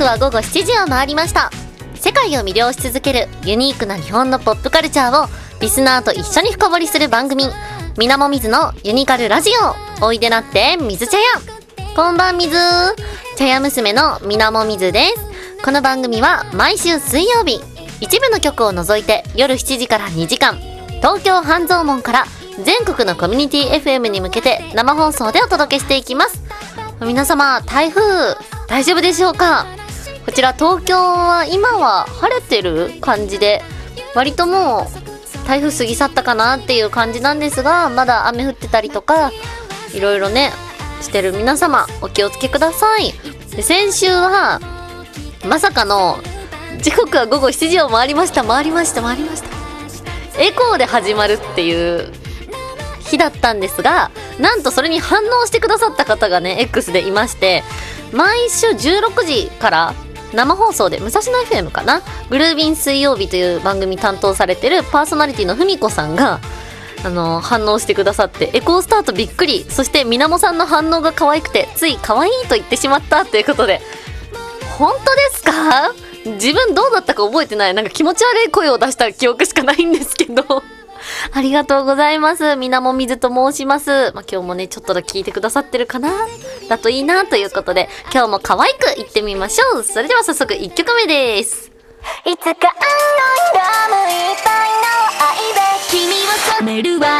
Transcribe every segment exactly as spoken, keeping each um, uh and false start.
刻は午後しちじを回りました。世界を魅了し続けるユニークな日本のポップカルチャーをリスナーと一緒に深掘りする番組、みなもみずのユニカルラジオ。おいでなって水茶屋。こんばんみず。茶屋娘のみなもみずです。この番組は毎週水曜日、一部の局を除いて夜しちじからにじかん、東京半蔵門から全国のコミュニティ エフエム に向けて生放送でお届けしていきます。皆様、台風大丈夫でしょうか？こちら東京は今は晴れてる感じで、割ともう台風過ぎ去ったかなっていう感じなんですが、まだ雨降ってたりとかいろいろねしてる皆様、お気をつけください。で、先週はまさかの時刻は午後しちじを回りました回りました回りましたエコーで始まるっていう日だったんですが、なんとそれに反応してくださった方がね X でいまして、毎週じゅうろくじから生放送で武蔵野 エフエム かな、グルービン水曜日という番組担当されてるパーソナリティのふみこさんがあの反応してくださって、エコースタートびっくり、そしてみなもさんの反応が可愛くてつい可愛いと言ってしまったということで、本当ですか？自分どうだったか覚えてない。なんか気持ち悪い声を出した記憶しかないんですけどありがとうございます。みなもみずと申します。まあ、今日もねちょっとだけ聞いてくださってるかな、だといいなということで、今日も可愛くいってみましょう。それでは早速いっきょくめです。いつかあのラムいっぱいの愛で君を染めるわ。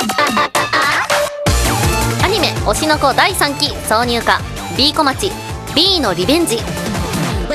アニメ推しの子だいさんき挿入歌 B 小町 B のリベンジ。